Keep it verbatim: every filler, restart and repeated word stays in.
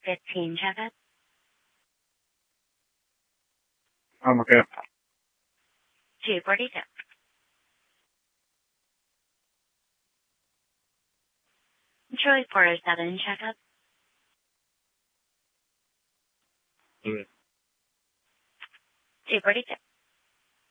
fifteen checkup. I'm okay. two forty-two. Troy four oh seven checkup. Okay. two forty-two.